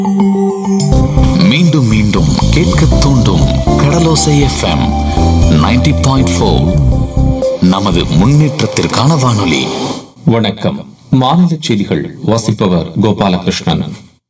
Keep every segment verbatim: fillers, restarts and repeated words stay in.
மீண்டும் மீண்டும் கேட்க தூண்டும் கடலோசை எஃப்எம் நைன்டி பாயிண்ட் ஃபோர். நமது முன்னேற்றத்திற்கான வானொலி. வணக்கம். மாநில செய்திகள் வாசிப்பவர் கோபாலகிருஷ்ணன்.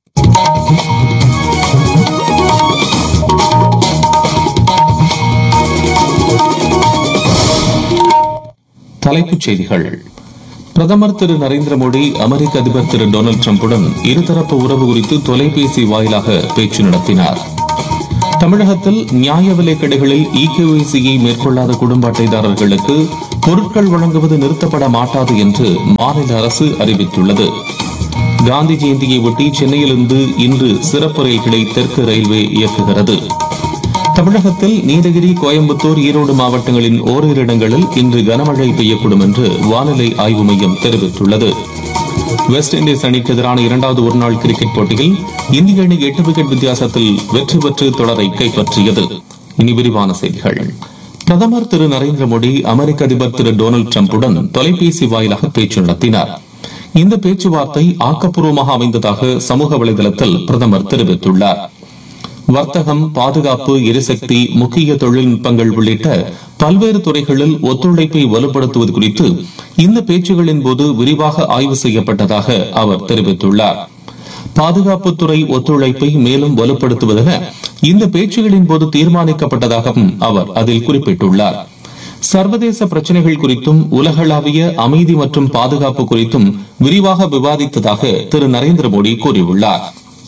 தலைப்புச் செய்திகள். பிரதமர் திரு நரேந்திர மோடி அமெரிக்க அதிபர் திரு டொனால்டு டிரம்புடன் இருதரப்பு உறவு குறித்து தொலைபேசி வாயிலாக பேச்சு நடத்தினார். தமிழகத்தில் நியாய விலைக் கடைகளில் இகேஒய்சியை மேற்கொள்ளாத குடும்ப அட்டைதாரர்களுக்கு பொருட்கள் வழங்குவது நிறுத்தப்பட மாட்டாது என்று மாநில அரசு அறிவித்துள்ளது. காந்தி ஜெயந்தியை ஒட்டி சென்னையிலிருந்து இன்று சிறப்பு ரயில்களை தெற்கு ரயில்வே இயக்குகிறது. தமிழகத்தில் நீலகிரி, கோயம்புத்தூர், ஈரோடு மாவட்டங்களின் ஓரிரு இடங்களில் இன்று கனமழை பெய்யக்கூடும் என்று வானிலை ஆய்வு மையம் தெரிவித்துள்ளது. வெஸ்ட் இண்டீஸ் அணிக்கு எதிரான இரண்டாவது ஒருநாள் கிரிக்கெட் போட்டியில் இந்திய அணி எட்டு விக்கெட் வித்தியாசத்தில் வெற்றி பெற்று தொடரை கைப்பற்றியது. இனி விரிவான செய்திகள். பிரதமர் திரு நரேந்திர மோடி அமெரிக்க அதிபர் திரு டொனால்டு டிரம்புடன் தொலைபேசி வாயிலாக பேச்சு நடத்தினார். இந்த பேச்சுவார்த்தை ஆக்கப்பூர்வமாக அமைந்ததாக சமூக வலைதளத்தில் பிரதமர் தெரிவித்துள்ளார். வர்த்தகம், பாதுகாப்பு, எரிசக்தி, முக்கிய தொழில்நுட்பங்கள் உள்ளிட்ட பல்வேறு துறைகளில் ஒத்துழைப்பை வலுப்படுத்துவது குறித்து இந்த பேச்சுகளின் போது விரிவாக ஆய்வு செய்யப்பட்டதாக அவர் தெரிவித்துள்ளார். பாதுகாப்புத்துறை ஒத்துழைப்பை மேலும் வலுப்படுத்துவதென இந்த பேச்சுகளின் போது தீர்மானிக்கப்பட்டதாகவும் அவர் அதில் குறிப்பிட்டுள்ளார். சர்வதேச பிரச்சினைகள் குறித்தும் உலகளாவிய அமைதி மற்றும் பாதுகாப்பு குறித்தும் விரிவாக விவாதித்ததாக திரு நரேந்திர மோடி கூறியுள்ளார்.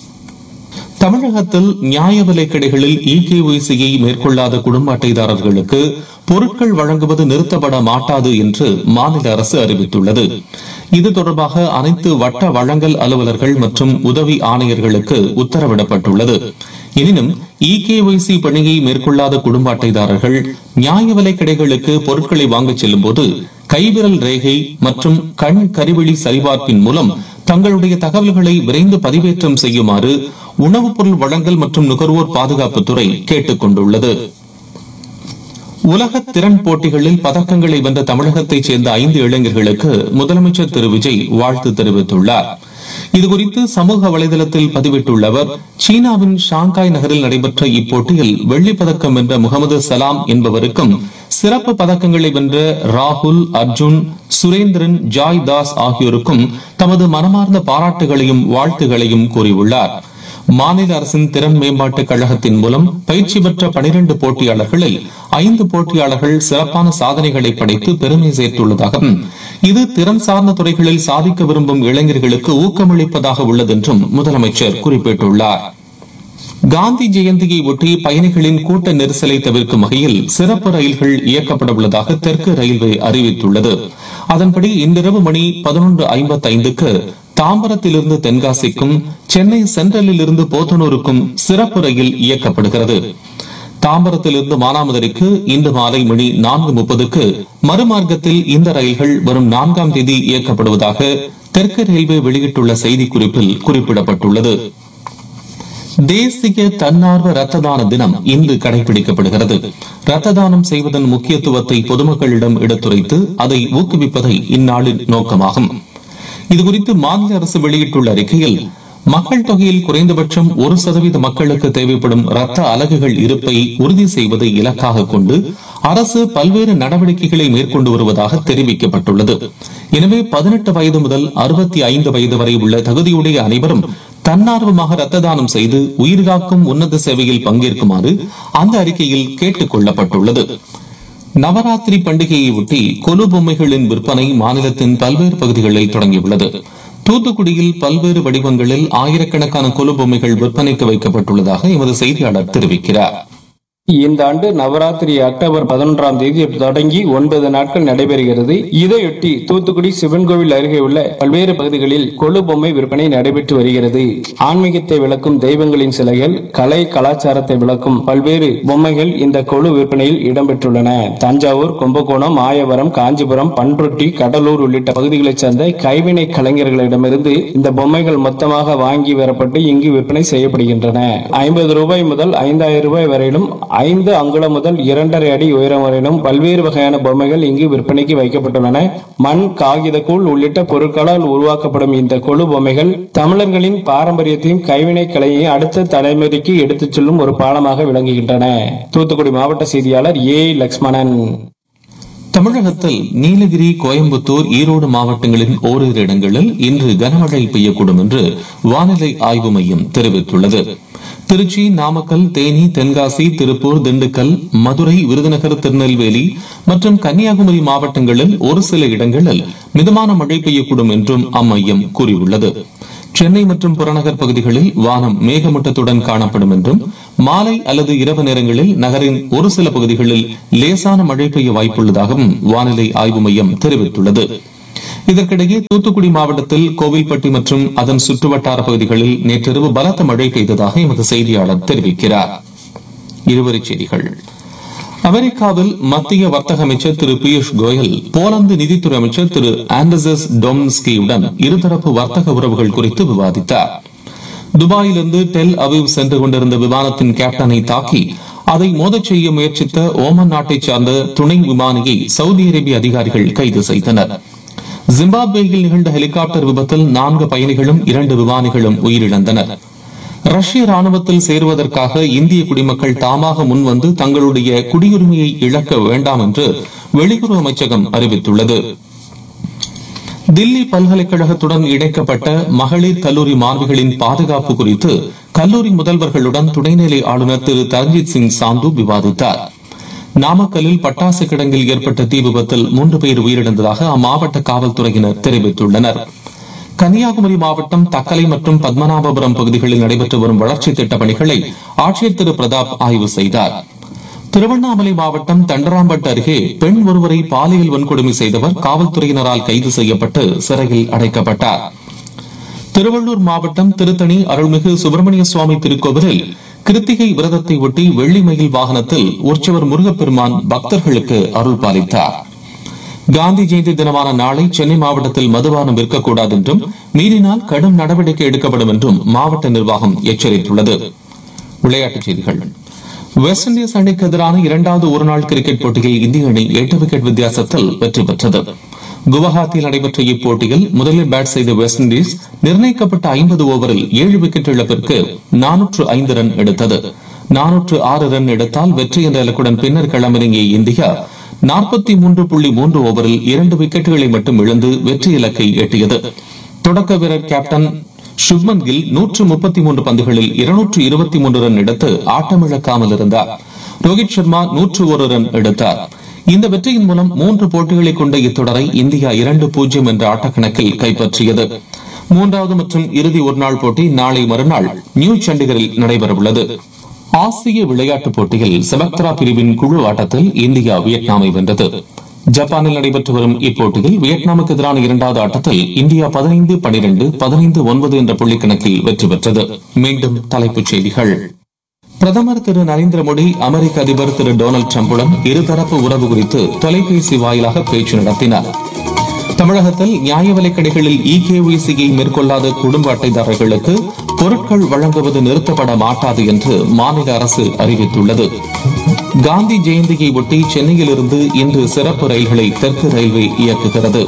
தமிழகத்தில் நியாய விலைக் கடைகளில் இகேஒய்சியை மேற்கொள்ளாத குடும்ப அட்டைதாரர்களுக்கு பொருட்கள் வழங்குவது நிறுத்தப்பட மாட்டாது என்று மாநில அரசு அறிவித்துள்ளது. இது தொடர்பாக அனைத்து வட்ட வழங்கல் அலுவலர்கள் மற்றும் உதவி ஆணையர்களுக்கு உத்தரவிடப்பட்டுள்ளது. எனினும் இகேஒய்சி பணியை மேற்கொள்ளாத குடும்ப அட்டைதாரர்கள் நியாய விலைக் கடைகளுக்கு பொருட்களை வாங்கச் செல்லும் போது கைவிரல் ரேகை மற்றும் கண் கருவிழி சரிபார்ப்பின் மூலம் தங்களுடைய தகவல்களை விரைந்து பதிவேற்றம் செய்யுமாறு உணவுப் பொருள் வழங்கல் மற்றும் நுகர்வோர் பாதுகாப்புத்துறை கேட்டுக் கொண்டுள்ளது. உலக திறன் போட்டிகளில் பதக்கங்களை வென்ற தமிழகத்தைச் சேர்ந்த ஐந்து இளைஞர்களுக்கு முதலமைச்சர் திரு விஜய் வாழ்த்து தெரிவித்துள்ளார். இதுகுறித்து சமூக வலைதளத்தில் பதிவிட்டுள்ள அவர், சீனாவின் ஷாங்காய் நகரில் நடைபெற்ற இப்போட்டியில் வெள்ளிப் பதக்கம் வென்ற முகமது சலாம் என்பவருக்கும் சிறப்பு பதக்கங்களை வென்ற ராகுல், அர்ஜுன், சுரேந்திரன், ஜாய் தாஸ் ஆகியோருக்கும் தமது மனமார்ந்த பாராட்டுகளையும் வாழ்த்துகளையும் கூறியுள்ளார். மாநில அரசின் திறன் மேம்பாட்டு கழகத்தின் மூலம் பயிற்சி பெற்ற பனிரண்டு போட்டியாளர்களில் ஐந்து போட்டியாளர்கள் சிறப்பான சாதனைகளை படைத்து பெருமை சேர்த்துள்ளதாகவும் இது திறன் சார்ந்த துறைகளில் சாதிக்க விரும்பும் இளைஞர்களுக்கு ஊக்கமளிப்பதாக உள்ளது என்றும் முதலமைச்சர் குறிப்பிட்டுள்ளார். காந்தி ஜெயந்தியை ஒட்டி பயணிகளின் கூட்ட நெரிசலை தவிர்க்கும் வகையில் சிறப்பு ரயில்கள் இயக்கப்பட உள்ளதாக தெற்கு ரயில்வே அறிவித்துள்ளது. அதன்படி இன்றிரவு மணி பதினொன்று ஐம்பத்தி ஐந்துக்கு தாம்பரத்திலிருந்து தென்காசிக்கும், சென்னை சென்ட்ரலில் இருந்து போத்தனூருக்கும் சிறப்பு ரயில் இயக்கப்படுகிறது. தாம்பரத்திலிருந்து மானாமதுரைக்கு இன்று மாலை மணி நான்கு முப்பதுக்கு மறுமார்க்கத்தில் இந்த ரயில்கள் வரும் நான்காம் தேதி இயக்கப்படுவதாக தெற்கு ரயில்வே வெளியிட்டுள்ள செய்திக்குறிப்பில் குறிப்பிடப்பட்டுள்ளது. தேசிய தன்னார்வ ரத்த தான தினம் இன்று கடைபிடிக்கப்படுகிறது. ரத்த தானம் செய்வதன் முக்கியத்துவத்தை பொதுமக்களிடம் எடுத்துரைத்து அதை ஊக்குவிப்பதை இந்நாளின் நோக்கமாகும். இதுகுறித்து மாநில அரசு வெளியிட்டுள்ள அறிக்கையில், மக்கள் தொகையில் குறைந்தபட்சம் ஒரு சதவீத மக்களுக்கு தேவைப்படும் ரத்த அலகுகள் இருப்பை உறுதி செய்வதை இலக்காக கொண்டு அரசு பல்வேறு நடவடிக்கைகளை மேற்கொண்டு வருவதாக தெரிவிக்கப்பட்டுள்ளது. எனவே பதினெட்டு வயது முதல் அறுபத்தி ஐந்து வயது வரை உள்ள தகுதியுடைய அனைவரும் தன்னார்வமாக ரத்த தானம் செய்து உயிர்காக்கும் உன்னத சேவையில் பங்கேற்குமாறு அந்த அறிக்கையில் கேட்டுக் கொள்ளப்பட்டுள்ளது. நவராத்திரி பண்டிகையை ஒட்டி கொலு பொம்மைகளின் விற்பனை மாநிலத்தின் பல்வேறு பகுதிகளில் தொடங்கியுள்ளது. தூத்துக்குடியில் பல்வேறு வடிவங்களில் ஆயிரக்கணக்கான கொலு பொம்மைகள் விற்பனைக்கு வைக்கப்பட்டுள்ளதாக எமது செய்தியாளர் தெரிவிக்கிறார். இந்த ஆண்டு நவராத்திரி அக்டோபர் பதினொன்றாம் தேதி தொடங்கி ஒன்பது நாட்கள் நடைபெறுகிறது. இதையொட்டி தூத்துக்குடி சிவன் கோவில் அருகே உள்ள பல்வேறு பகுதிகளில் கொலு பொம்மை விற்பனை நடைபெற்று வருகிறது. ஆன்மீகத்தை விளக்கும் தெய்வங்களின் சிலைகள், கலை கலாச்சாரத்தை விளக்கும் பல்வேறு பொம்மைகள் இந்த கொலு விற்பனையில் இடம்பெற்றுள்ளன. தஞ்சாவூர், கும்பகோணம், மாயவரம், காஞ்சிபுரம், பண்ருட்டி, கடலூர் உள்ளிட்ட பகுதிகளைச் சேர்ந்த கைவினை கலைஞர்களிடமிருந்து இந்த பொம்மைகள் மொத்தமாக வாங்கி வரப்பட்டு இங்கு விற்பனை செய்யப்படுகின்றன. ஐம்பது ரூபாய் முதல் ஐந்தாயிரம் ரூபாய் வரையிலும் ஐந்து அங்குலம் முதல் இரண்டரை அடி உயரம் வரையிலும் பல்வேறு வகையான பொம்மைகள் இங்கு விற்பனைக்கு வைக்கப்பட்டுள்ளன. மண், காகித கூழ் உள்ளிட்ட பொருட்களால் உருவாக்கப்படும் இந்த கொலு பொம்மைகள் தமிழர்களின் பாரம்பரியத்தையும் கைவினை கலையையும் அடுத்த தலைமுறைக்கு எடுத்துச் செல்லும் ஒரு பாலமாக விளங்குகின்றன. தூத்துக்குடி மாவட்ட செய்தியாளர் ஏ லக்ஷ்மணன். தமிழகத்தில் நீலகிரி, கோயம்புத்தூர், ஈரோடு மாவட்டங்களின் ஓரிரு இடங்களில் இன்று கனமழை பெய்யக்கூடும் என்று வானிலை ஆய்வு மையம் தெரிவித்துள்ளது. திருச்சி, நாமக்கல், தேனி, தென்காசி, திருப்பூர், திண்டுக்கல், மதுரை, விருதுநகர், திருநெல்வேலி மற்றும் கன்னியாகுமரி மாவட்டங்களில் ஒரு சில இடங்களில் மிதமான மழை பெய்யக்கூடும் என்றும் அம்மையம் கூறியுள்ளது. சென்னை மற்றும் புறநகர் பகுதிகளில் வானம் மேகமூட்டத்துடன் காணப்படும் என்றும் மாலை அல்லது இரவு நேரங்களில் நகரின் ஒரு சில பகுதிகளில் லேசான மழை பெய்ய வாய்ப்புள்ளதாகவும் வானிலை ஆய்வு மையம் தெரிவித்துள்ளது. இதற்கிடையே தூத்துக்குடி மாவட்டத்தில் கோவில்பட்டி மற்றும் அதன் சுற்றுவட்டார பகுதிகளில் நேற்றிரவு பலத்த மழை பெய்ததாக எமது செய்தியாளர் தெரிவிக்கிறார். இருவரிச் செய்திகள். அமெரிக்காவில் மத்திய வர்த்தக அமைச்சர் திரு பியூஷ் கோயல் போலந்து நிதித்துறை அமைச்சர் திரு ஆண்டர்சஸ் டொம்ஸ்கியுடன் இருதரப்பு வர்த்தக உறவுகள் குறித்து விவாதித்தார். துபாயிலிருந்து டெல் அவிவ் சென்று கொண்டிருந்த விமானத்தின் கேப்டனை தாக்கி அதை மோதச் செய்ய முயற்சித்த ஓமன் நாட்டைச் சார்ந்த துணை விமானியை சவுதி அரேபிய அதிகாரிகள் கைது செய்தனர். ஜிம்பாப்வேயில் நிகழ்ந்த ஹெலிகாப்டர் விபத்தில் நான்கு பயணிகளும் இரண்டு விமானிகளும் உயிரிழந்தனர். ரஷ்ய ராணுவத்தில் சேருவதற்காக இந்திய குடிமக்கள் தாமாக முன்வந்து தங்களுடைய குடியுரிமையை இழக்க வேண்டாம் என்று வெளியுறவு அமைச்சகம் அறிவித்துள்ளது. தில்லி பல்கலைக்கழகத்துடன் இணைக்கப்பட்ட மகளிர் கல்லூரி மாணவிகளின் பாதுகாப்பு குறித்து கல்லூரி முதல்வர்களுடன் துணைநிலை ஆளுநர் திரு தரஞ்சித் சிங் சாந்து விவாதித்தார். நாமக்கல்லில் பட்டாசு கிடங்கில் ஏற்பட்ட தீ விபத்தில் மூன்று பேர் உயிரிழந்ததாக அம்மாவட்ட காவல்துறையினர் தெரிவித்துள்ளனர். கன்னியாகுமரி மாவட்டம் தக்கலை மற்றும் பத்மநாபபுரம் பகுதிகளில் நடைபெற்று வரும் வளர்ச்சித் திட்டப் பணிகளை ஆட்சியர் திரு பிரதாப் ஆய்வு செய்தார். திருவண்ணாமலை மாவட்டம் தண்டராம்பட்டு அருகே பெண் ஒருவரை பாலியல் வன்கொடுமை செய்தவர் காவல்துறையினரால் கைது செய்யப்பட்டு சிறையில் அடைக்கப்பட்டார். திருவள்ளூர் மாவட்டம் திருத்தணி அருள்மிகு சுப்பிரமணிய சுவாமி திருக்கோவிலில் கிருத்திகை விரதத்தை ஒட்டி வெள்ளி மயில் வாகனத்தில் உற்சவர் முருகப்பெருமான் பக்தர்களுக்கு அருள் பாலித்தார். காந்தி ஜெயந்தி தினமான நாளை சென்னை மாவட்டத்தில் மதுபானம் விற்கக்கூடாது என்றும் மீறினால் கடும் நடவடிக்கை எடுக்கப்படும் என்றும் மாவட்ட நிர்வாகம் எச்சரித்துள்ளது. விளையாட்டுச் செய்திகள். வெஸ்ட் இண்டீஸ் அணிக்கு எதிரான இரண்டாவது ஒருநாள் கிரிக்கெட் போட்டியில் இந்திய அணி எட்டு விக்கெட் வித்தியாசத்தில் வெற்றி பெற்றது. குவஹாத்தியில் நடைபெற்ற இப்போட்டியில் முதலில் பேட் செய்த வெஸ்ட் இண்டீஸ் நிர்ணயிக்கப்பட்ட ஐம்பது ஓவரில் ஏழு விக்கெட் இழப்பிற்கு நானூற்று ஐந்து ரன் எடுத்தது. நானூற்று ஆறு ரன் எடுத்தால் வெற்றி என்ற இலக்குடன் பின்னர் களமிறங்கிய இந்தியா நாற்பத்தி மூன்று புள்ளி மூன்று ஓவரில் இரண்டு விக்கெட்டுகளை மட்டும் இழந்து வெற்றி இலக்கை எட்டியது. தொடக்க வீரர் கேப்டன் சுப்மன் கில் நூற்று முப்பத்தி மூன்று பந்துகளில் இருநூற்று இருபத்தி மூன்று ரன் எடுத்து ஆட்டமிழக்காமல் இருந்தார். ரோஹித் சர்மா நூற்று ஒரு ரன் எடுத்தார். இந்த வெற்றியின் மூலம் மூன்று போட்டிகளை கொண்ட இத்தொடரை இந்தியா இரண்டு பூஜ்ஜியம் என்ற ஆட்டக்கணக்கில் கைப்பற்றியது. மூன்றாவது மற்றும் இறுதி ஒருநாள் போட்டி நாளை மறுநாள் நியூ சண்டிகரில் நடைபெறவுள்ளது. ஆசிய விளையாட்டுப் போட்டியில் செபக்த்ரா பிரிவின் குழு ஆட்டத்தில் இந்தியா வியட்நாமை வென்றது. ஜப்பானில் நடைபெற்று வரும் இப்போட்டியில் வியட்நாமுக்கு எதிரான இரண்டாவது ஆட்டத்தில் இந்தியா பதினைந்து பனிரெண்டு பதினைந்து ஒன்பது என்ற புள்ளி கணக்கில் வெற்றி பெற்றது. மீண்டும் தலைப்புச் செய்திகள். பிரதமர் திரு நரேந்திர மோடி அமெரிக்க அதிபர் திரு டொனால்டு டிரம்புடன் இருதரப்பு உறவு குறித்து தொலைபேசி வாயிலாக பேச்சு நடத்தினார். தமிழகத்தில் நியாய விலைக் கடைகளில் இ கே ஒய் சியை மேற்கொள்ளாத குடும்ப அட்டைதாரர்களுக்கு பொருட்கள் வழங்குவது நிறுத்தப்பட மாட்டாது என்று மாநில அரசு அறிவித்துள்ளது. காந்தி ஜெயந்தியை ஒட்டி சென்னையில் இருந்து இன்று சிறப்பு ரயில்களை தெற்கு ரயில்வே இயக்குகிறது.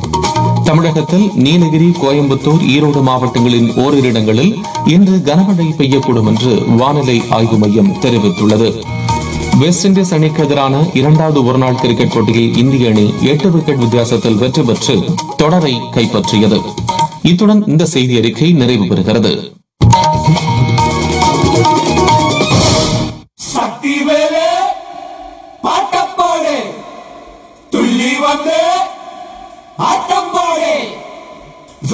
தமிழகத்தில் நீலகிரி, கோயம்புத்தூர், ஈரோடு மாவட்டங்களின் ஓரிரு இடங்களில் இன்று கனமழை பெய்யக்கூடும் என்று வானிலை ஆய்வு மையம் தெரிவித்துள்ளது. வெஸ்ட் இண்டீஸ் அணிக்கு எதிரான இரண்டாவது ஒருநாள் கிரிக்கெட் போட்டியில் இந்திய அணி எட்டு விக்கெட் வித்தியாசத்தில் வெற்றி பெற்று தொடரை கைப்பற்றியது. இத்துடன் இந்த செய்தி அறிக்கை நிறைவு பெறுகிறது. சக்திவேலே பாட்டப்பாடு துள்ளி வந்து ஆட்டம் போடு.